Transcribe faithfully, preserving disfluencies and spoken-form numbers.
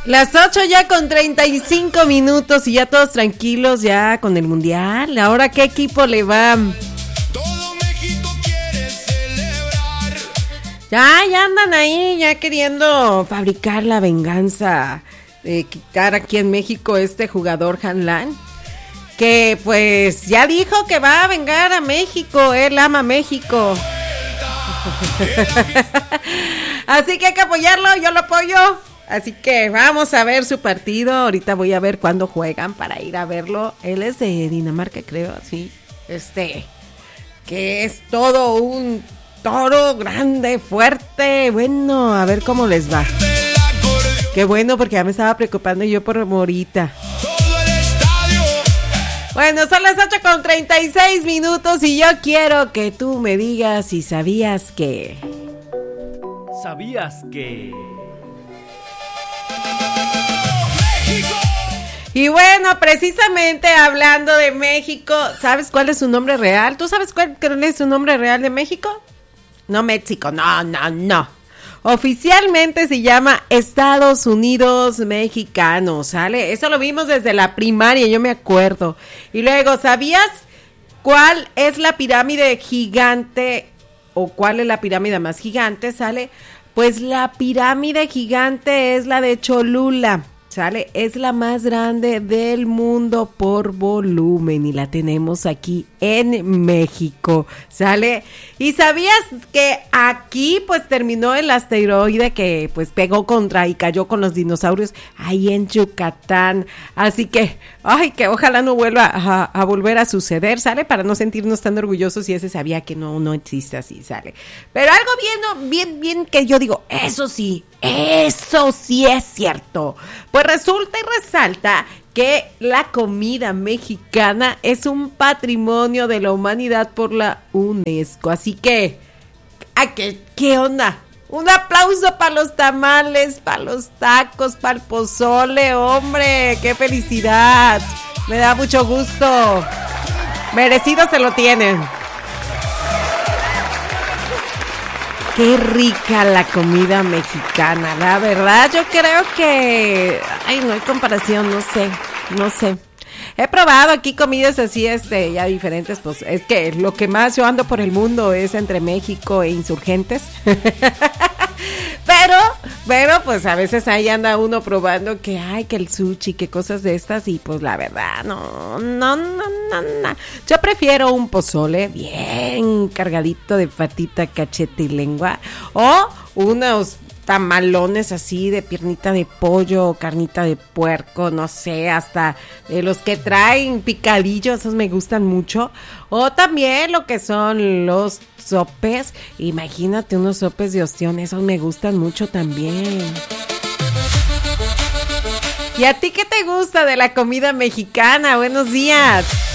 Las ocho ya con treinta y cinco minutos y ya todos tranquilos ya con el mundial. Ahora, ¿qué equipo le va? Todo México quiere celebrar. Ya, ya andan ahí ya queriendo fabricar la venganza de quitar aquí en México este jugador Hanlan, que pues ya dijo que va a vengar a México, él ama México. Así que hay que apoyarlo, yo lo apoyo. Así que vamos a ver su partido. Ahorita voy a ver cuándo juegan para ir a verlo. Él es de Dinamarca, creo, sí. Este, que es todo un toro grande, fuerte. Bueno, a ver cómo les va. Qué bueno, porque ya me estaba preocupando yo por Morita. Bueno, son las ocho con treinta y seis minutos y yo quiero que tú me digas si sabías que... ¿Sabías que...? Y bueno, precisamente hablando de México, ¿sabes cuál es su nombre real? ¿Tú sabes cuál es su nombre real de México? No, México, no, no, no. Oficialmente se llama Estados Unidos Mexicanos, ¿sale? Eso lo vimos desde la primaria, yo me acuerdo. Y luego, ¿sabías cuál es la pirámide gigante o cuál es la pirámide más gigante, ¿sale? Pues la pirámide gigante es la de Cholula, ¿sale? Es la más grande del mundo por volumen y la tenemos aquí en México, ¿sale? ¿Y sabías que aquí pues terminó el asteroide que pues pegó contra y cayó con los dinosaurios ahí en Yucatán? Así que, ay, que ojalá no vuelva a, a volver a suceder, ¿sale? Para no sentirnos tan orgullosos y ese sabía que no, no existe así, ¿sale? Pero algo bien, no, bien, bien que yo digo, eso sí, eso sí es cierto. Pues resulta y resalta que la comida mexicana es un patrimonio de la humanidad por la UNESCO. Así que, ¿a qué, qué onda? Un aplauso para los tamales, para los tacos, para el pozole, hombre, qué felicidad. Me da mucho gusto. Merecido se lo tienen. Qué rica la comida mexicana, la verdad, yo creo que, ay, no hay comparación, no sé, no sé. He probado aquí comidas así, este, ya diferentes, pues, es que lo que más yo ando por el mundo es entre México e Insurgentes. Pero, pero, pues, a veces ahí anda uno probando que, ay, que el sushi, que cosas de estas, y pues, la verdad, no, no, no, no, no. Yo prefiero un pozole bien cargadito de patita, cachete y lengua, o unos tamalones así de piernita de pollo, carnita de puerco, no sé, hasta de los que traen picadillos, esos me gustan mucho, o también lo que son los sopes, imagínate unos sopes de ostión, esos me gustan mucho también. ¿Y a ti qué te gusta de la comida mexicana? Buenos días.